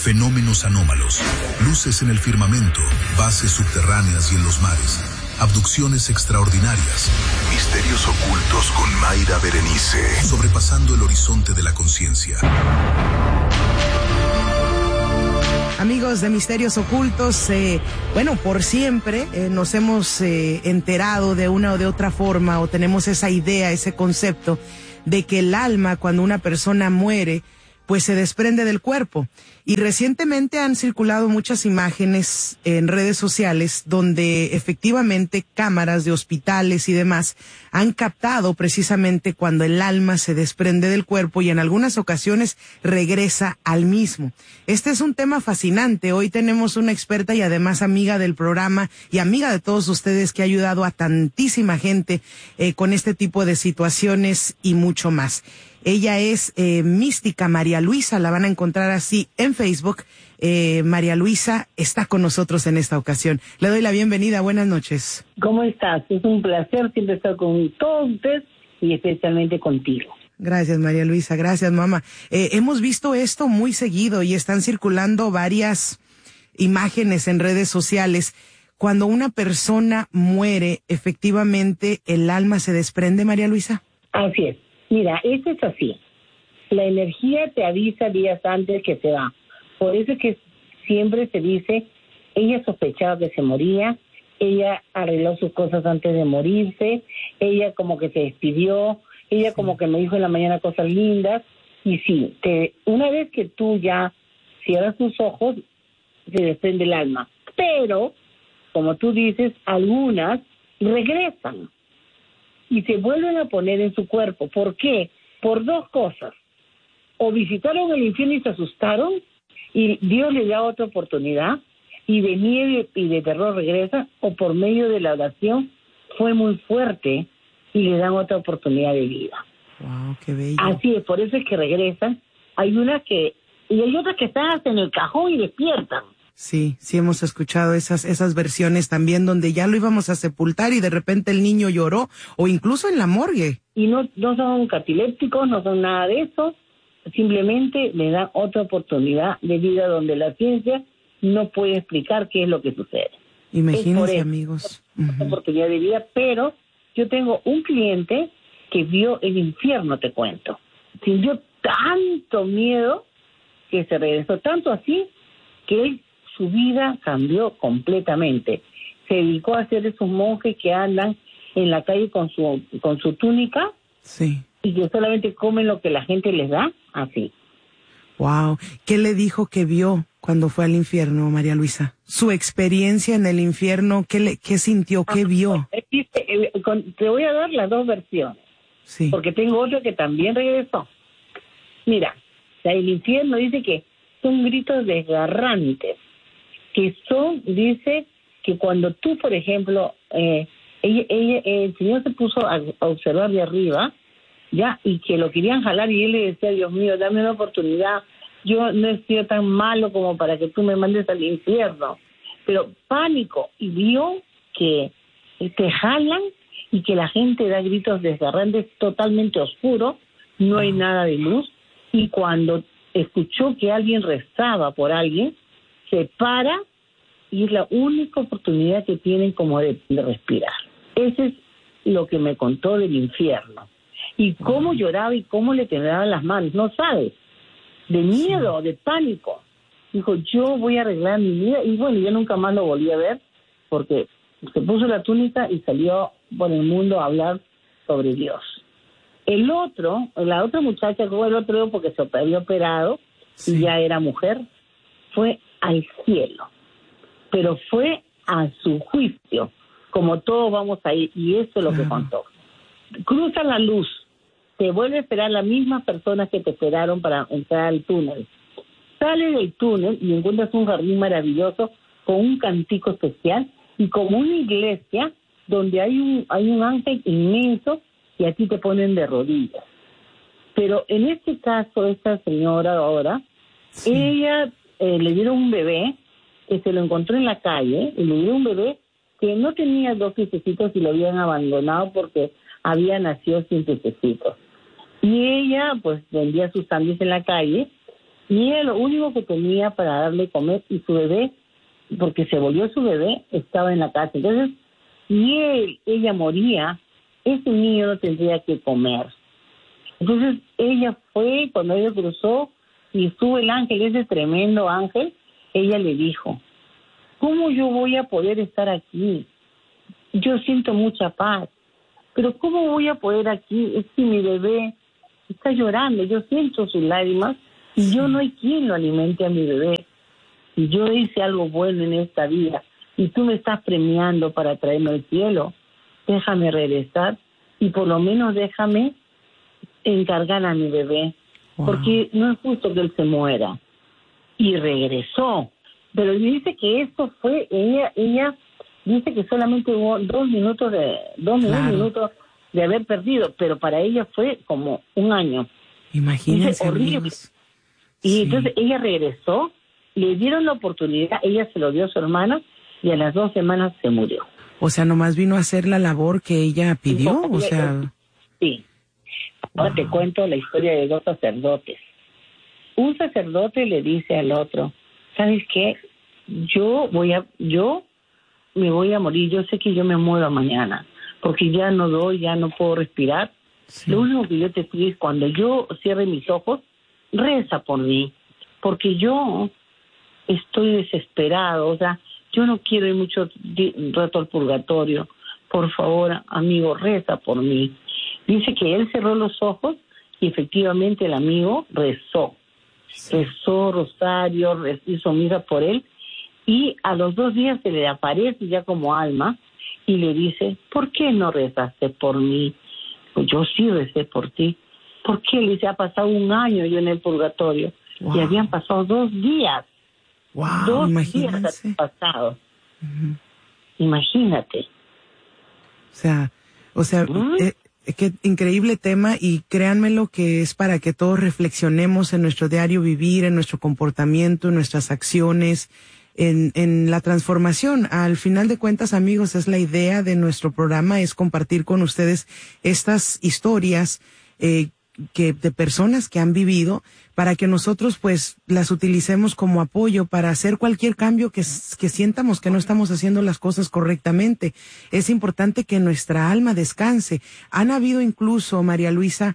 fenómenos anómalos, luces en el firmamento, bases subterráneas y en los mares, abducciones extraordinarias, misterios ocultos con Mayra Berenice, sobrepasando el horizonte de la conciencia. Amigos de Misterios Ocultos, por siempre nos hemos enterado de una o de otra forma, o tenemos esa idea, ese concepto de que el alma, cuando una persona muere, pues se desprende del cuerpo. Y recientemente han circulado muchas imágenes en redes sociales donde efectivamente cámaras de hospitales y demás han captado precisamente cuando el alma se desprende del cuerpo y en algunas ocasiones regresa al mismo. Este es un tema fascinante. Hoy tenemos una experta y además amiga del programa y amiga de todos ustedes que ha ayudado a tantísima gente con este tipo de situaciones y mucho más. Ella es Mística María Luisa, la van a encontrar así en Facebook. María Luisa está con nosotros en esta ocasión. Le doy la bienvenida, buenas noches. ¿Cómo estás? Es un placer siempre estar con todos ustedes y especialmente contigo. Gracias, María Luisa, gracias, mamá. Hemos visto esto muy seguido y están circulando varias imágenes en redes sociales. Cuando una persona muere, efectivamente, ¿el alma se desprende, María Luisa? Así es. Mira, eso es así. La energía te avisa días antes que se va. Por eso es que siempre se dice, ella sospechaba que se moría, ella arregló sus cosas antes de morirse, ella como que se despidió, ella como que me dijo en la mañana cosas lindas. Y sí, una vez que tú ya cierras tus ojos, se desprende el alma. Pero, como tú dices, algunas regresan y se vuelven a poner en su cuerpo. ¿Por qué? Por dos cosas. O visitaron el infierno y se asustaron, y Dios les da otra oportunidad, y de miedo y de terror regresa, o por medio de la oración fue muy fuerte y le dan otra oportunidad de vida. Wow, qué bello. Así es, por eso es que regresan. Hay unas y hay otras que están hasta en el cajón y despiertan. Sí, hemos escuchado esas versiones también donde ya lo íbamos a sepultar y de repente el niño lloró, o incluso en la morgue. Y no son catalépticos, no son nada de eso, simplemente le dan otra oportunidad de vida donde la ciencia no puede explicar qué es lo que sucede. Imagínense, amigos. Otra oportunidad de vida, pero yo tengo un cliente que vio el infierno, te cuento. Sintió tanto miedo que se regresó, tanto así que su vida cambió completamente. Se dedicó a ser esos monjes que andan en la calle con su túnica, sí, y que solamente comen lo que la gente les da, así. Wow. ¿Qué le dijo que vio cuando fue al infierno, María Luisa? Su experiencia en el infierno, ¿qué sintió? ¿Qué vio? Te voy a dar las dos versiones, sí, porque tengo otro que también regresó. Mira, el infierno dice que son gritos desgarrantes, que dice que cuando tú, por ejemplo, el Señor se puso a observar de arriba, ya, y que lo querían jalar, y él le decía, Dios mío, dame una oportunidad, yo no he sido tan malo como para que tú me mandes al infierno. Pero pánico, y vio que te jalan y que la gente da gritos desgarrantes, totalmente oscuro, no hay nada de luz, y cuando escuchó que alguien rezaba por alguien, se para y es la única oportunidad que tienen como de respirar. Ese es lo que me contó del infierno. Y cómo lloraba y cómo le temblaban las manos, no sabes, de miedo, de pánico. Dijo, yo voy a arreglar mi vida. Y bueno, yo nunca más lo volví a ver porque se puso la túnica y salió por el mundo a hablar sobre Dios. La otra muchacha, como el otro, porque se había operado y ya era mujer, fue al cielo, pero fue a su juicio, como todos vamos a ir, y eso es lo que contó. Cruza la luz, te vuelve a esperar la misma persona que te esperaron para entrar al túnel. Sale del túnel y encuentras un jardín maravilloso con un cantico especial y como una iglesia donde hay un ángel inmenso y a ti te ponen de rodillas. Pero en este caso, esta señora ahora, ella le dieron un bebé que se lo encontró en la calle, y le dieron un bebé que no tenía 2 piececitos y lo habían abandonado porque había nacido sin piececitos. Y ella, pues, vendía sus sándwiches en la calle Y ella lo único que tenía para darle comer, y su bebé, porque se volvió su bebé, estaba en la casa. Entonces, si ella moría, ese niño no tendría que comer. Entonces ella fue, cuando ella cruzó y estuvo el ángel, ese tremendo ángel, ella le dijo, ¿cómo yo voy a poder estar aquí? Yo siento mucha paz, pero ¿cómo voy a poder aquí? Es que mi bebé está llorando, yo siento sus lágrimas y yo no hay quien lo alimente a mi bebé. Y yo hice algo bueno en esta vida y tú me estás premiando para traerme al cielo, déjame regresar y por lo menos déjame encargar a mi bebé, porque no es justo que él se muera. Y regresó, pero dice que esto fue, ella dice que solamente hubo 2 minutos de haber perdido, pero para ella fue como 1 año. Imagínense, horrible. amigos. Y Sí. entonces ella regresó, le dieron la oportunidad, ella se lo dio a su hermana y a las 2 semanas se murió. O sea, nomás vino a hacer la labor que ella pidió, o sea... Sí. Ahora te cuento la historia de 2 sacerdotes. Un sacerdote le dice al otro, ¿sabes qué? Yo me voy a morir, yo sé que yo me muero mañana, porque ya no puedo respirar. Sí. Lo único que yo te pido es cuando yo cierre mis ojos, reza por mí, porque yo estoy desesperado, o sea, yo no quiero ir mucho rato al purgatorio. Por favor, amigo, reza por mí. Dice que él cerró los ojos y efectivamente el amigo rezó. Sí. Rezó rosario, hizo misa por él y a los 2 días se le aparece ya como alma y le dice, ¿por qué no rezaste por mí? Pues yo sí recé por ti. ¿Por qué? Le dice, ha pasado 1 año yo en el purgatorio. Y habían pasado 2 días. 2 días han pasado. Imagínate. O sea, qué increíble tema, y créanmelo que es para que todos reflexionemos en nuestro diario vivir, en nuestro comportamiento, en nuestras acciones, en la transformación. Al final de cuentas, amigos, es la idea de nuestro programa, es compartir con ustedes estas historias de personas que han vivido, para que nosotros pues las utilicemos como apoyo para hacer cualquier cambio que sientamos que no estamos haciendo las cosas correctamente. Es importante que nuestra alma descanse. Han habido incluso, María Luisa,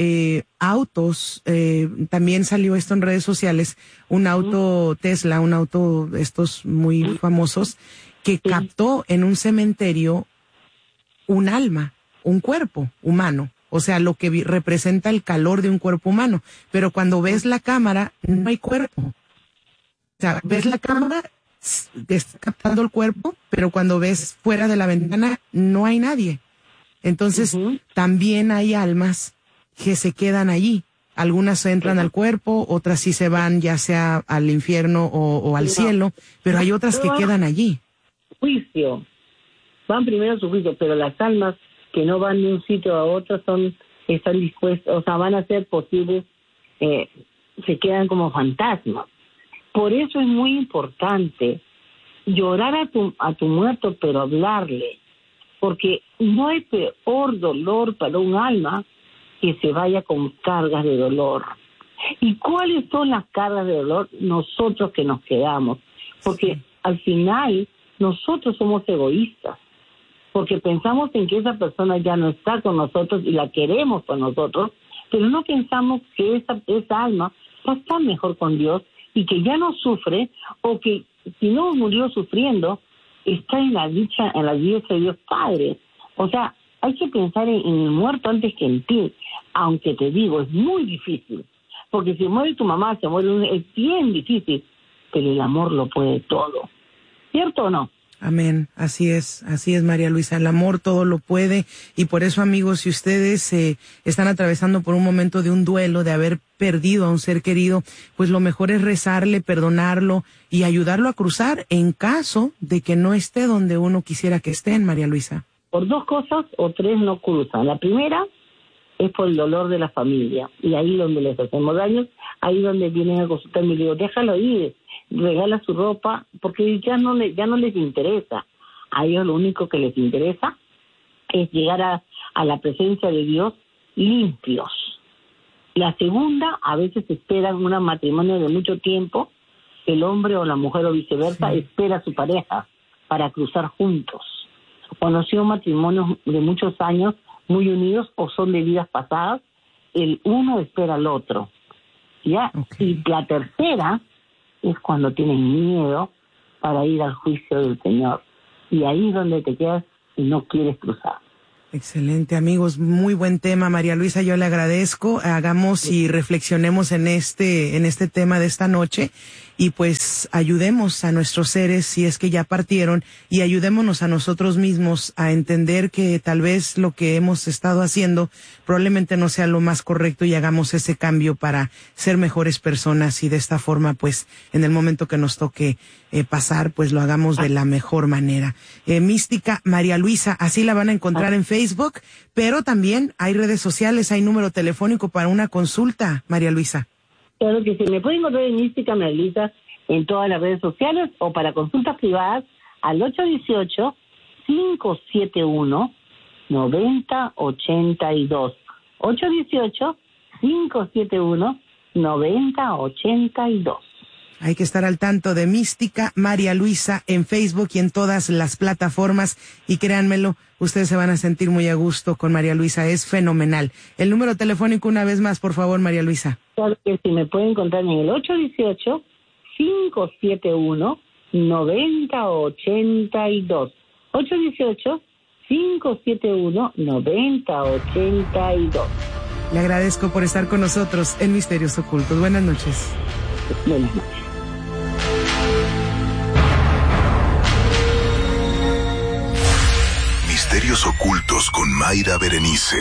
autos, también salió esto en redes sociales, un auto Tesla, un auto estos muy famosos, que captó en un cementerio un alma, un cuerpo humano. O sea, lo que representa el calor de un cuerpo humano. Pero cuando ves la cámara, no hay cuerpo. O sea, ves la cámara, está captando el cuerpo, pero cuando ves fuera de la ventana, no hay nadie. Entonces, también hay almas que se quedan allí. Algunas entran al cuerpo, otras sí se van ya sea al infierno o al cielo, pero hay otras que quedan allí. Juicio. Van primero a su juicio, pero las almas que no van de un sitio a otro están dispuestos, o sea, van a ser posibles, se quedan como fantasmas. Por eso es muy importante llorar a tu muerto, pero hablarle, porque no hay peor dolor para un alma que se vaya con cargas de dolor. ¿Y cuáles son las cargas de dolor? Nosotros que nos quedamos, porque al final nosotros somos egoístas, porque pensamos en que esa persona ya no está con nosotros y la queremos con nosotros, pero no pensamos que esa alma va a estar mejor con Dios y que ya no sufre, o que si no murió sufriendo, está en la dicha, en la diestra de Dios Padre. O sea, hay que pensar en el muerto antes que en ti, aunque te digo, es muy difícil, porque si muere tu mamá, es bien difícil, pero el amor lo puede todo. ¿Cierto o no? Amén, así es, María Luisa, el amor todo lo puede, y por eso, amigos, si ustedes están atravesando por un momento de un duelo, de haber perdido a un ser querido, pues lo mejor es rezarle, perdonarlo y ayudarlo a cruzar en caso de que no esté donde uno quisiera que esté, María Luisa. Por 2 cosas o 3 no cruzan. La primera es por el dolor de la familia, y ahí donde les hacemos daño, ahí donde vienen a consultarme y digo, déjalo ir, regala su ropa, porque ya no les interesa. A ellos lo único que les interesa es llegar a la presencia de Dios limpios. La segunda, a veces esperan un matrimonio de mucho tiempo, el hombre o la mujer o viceversa espera a su pareja para cruzar juntos. O han sido matrimonios de muchos años muy unidos o son de vidas pasadas, el uno espera al otro. ¿Ya? Y la tercera es cuando tienen miedo para ir al juicio del Señor. Y ahí es donde te quedas y no quieres cruzar. Excelente, amigos, muy buen tema, María Luisa, yo le agradezco, hagamos y reflexionemos en este tema de esta noche y pues ayudemos a nuestros seres si es que ya partieron y ayudémonos a nosotros mismos a entender que tal vez lo que hemos estado haciendo probablemente no sea lo más correcto y hagamos ese cambio para ser mejores personas y de esta forma pues en el momento que nos toque pasar pues lo hagamos de la mejor manera. Mística María Luisa, así la van a encontrar en Facebook, pero también hay redes sociales, hay número telefónico para una consulta, María Luisa. Claro que sí, me pueden encontrar en Mística María Luisa en todas las redes sociales o para consultas privadas al 818-571-9082. 818-571-9082. Hay que estar al tanto de Mística María Luisa en Facebook y en todas las plataformas y créanmelo, ustedes se van a sentir muy a gusto con María Luisa, es fenomenal. El número telefónico una vez más, por favor, María Luisa. Claro que sí, me pueden encontrar en el 818-571-9082. 818-571-9082. Le agradezco por estar con nosotros en Misterios Ocultos. Buenas noches. Buenas noches. Misterios Ocultos con Mayra Berenice.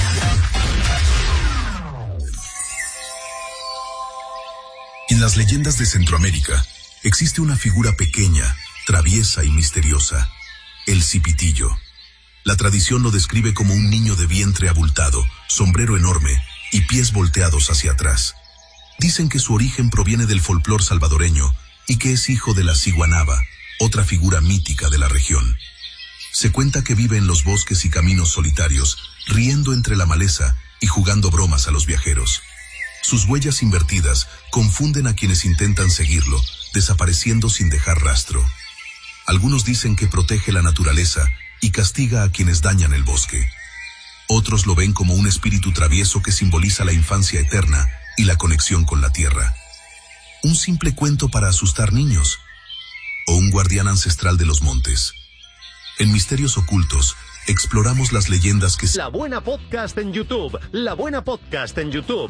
En las leyendas de Centroamérica existe una figura pequeña, traviesa y misteriosa, el Cipitillo. La tradición lo describe como un niño de vientre abultado, sombrero enorme y pies volteados hacia atrás. Dicen que su origen proviene del folclor salvadoreño y que es hijo de la ciguanaba, otra figura mítica de la región. Se cuenta que vive en los bosques y caminos solitarios, riendo entre la maleza y jugando bromas a los viajeros. Sus huellas invertidas confunden a quienes intentan seguirlo, desapareciendo sin dejar rastro. Algunos dicen que protege la naturaleza y castiga a quienes dañan el bosque. Otros lo ven como un espíritu travieso que simboliza la infancia eterna y la conexión con la tierra. ¿Un simple cuento para asustar niños? ¿O un guardián ancestral de los montes? En Misterios Ocultos, exploramos las leyendas que... La Buena Podcast en YouTube. La Buena Podcast en YouTube.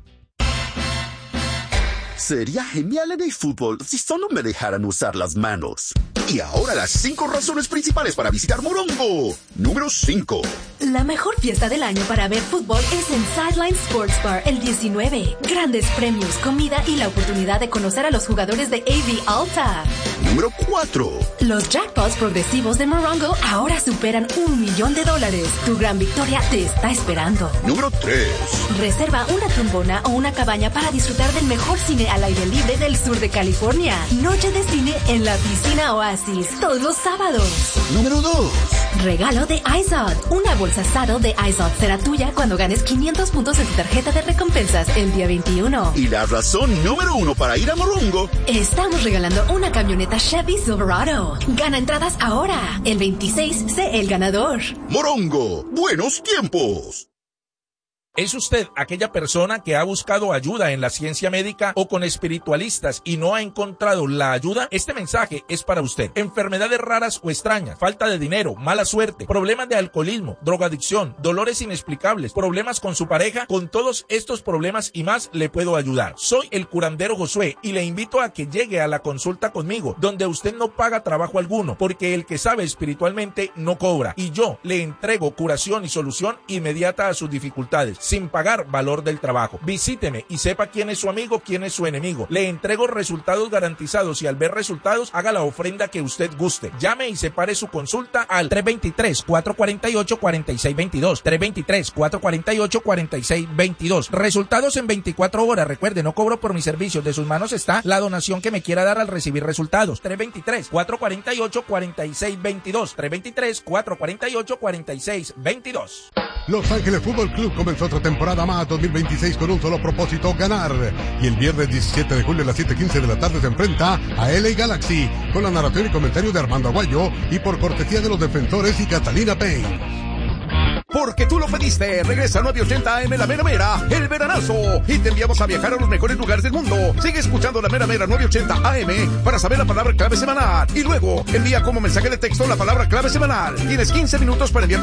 Sería genial en el fútbol si solo me dejaran usar las manos. Y ahora las 5 razones principales para visitar Morongo. Número 5. La mejor fiesta del año para ver fútbol es en Sideline Sports Bar el 19. Grandes premios, comida y la oportunidad de conocer a los jugadores de AV Alta. Número 4. Los jackpots progresivos de Morongo ahora superan $1 millón. Tu gran victoria te está esperando. Número 3. Reserva una trombona o una cabaña para disfrutar del mejor cine al aire libre del sur de California. Noche de cine en la piscina Oasis todos los sábados. Número 2. Regalo de iZod. Una bolsa Sado de iZod será tuya cuando ganes 500 puntos en tu tarjeta de recompensas el día 21. Y la razón número 1 para ir a Morongo. Estamos regalando una camioneta Chevy Silverado. Gana entradas ahora. El 26, sé el ganador. Morongo, buenos tiempos. ¿Es usted aquella persona que ha buscado ayuda en la ciencia médica o con espiritualistas y no ha encontrado la ayuda? Este mensaje es para usted. Enfermedades raras o extrañas, falta de dinero, mala suerte, problemas de alcoholismo, drogadicción, dolores inexplicables, problemas con su pareja. Con todos estos problemas y más le puedo ayudar. Soy el curandero Josué y le invito a que llegue a la consulta conmigo, donde usted no paga trabajo alguno, porque el que sabe espiritualmente no cobra. Y yo le entrego curación y solución inmediata a sus dificultades, sin pagar valor del trabajo. Visíteme y sepa quién es su amigo, quién es su enemigo. Le entrego resultados garantizados y al ver resultados, haga la ofrenda que usted guste. Llame y separe su consulta al 323-448-4622. 323-448-4622. Resultados en 24 horas. Recuerde, no cobro por mis servicios. De sus manos está la donación que me quiera dar al recibir resultados. 323-448-4622. 323-448-4622. Los Ángeles Fútbol Club comenzó otra temporada más, 2026, con un solo propósito, ganar. Y el viernes 17 de julio a las 7:15 de la tarde se enfrenta a LA Galaxy, con la narración y comentario de Armando Aguayo y por cortesía de los defensores y Catalina Payne. Porque tú lo pediste, regresa 980 AM La Mera Mera, el veranazo, y te enviamos a viajar a los mejores lugares del mundo. Sigue escuchando La Mera Mera 980 AM para saber la palabra clave semanal, y luego envía como mensaje de texto la palabra clave semanal. Tienes 15 minutos para enviar